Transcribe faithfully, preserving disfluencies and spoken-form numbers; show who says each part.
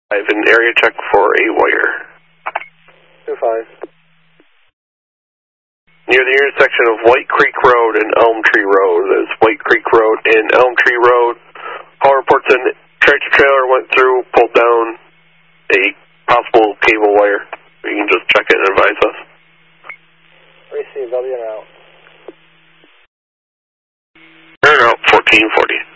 Speaker 1: I've an area check for a wire.
Speaker 2: two five.
Speaker 1: Near the intersection of White Creek Road and Elm Tree Road. There's White Creek Road and Elm Tree Road. Call reports in, tractor trailer went through, pulled down a possible cable wire. You can just check it and advise us.
Speaker 2: Receive, W and out.
Speaker 1: Turn out fourteen forty.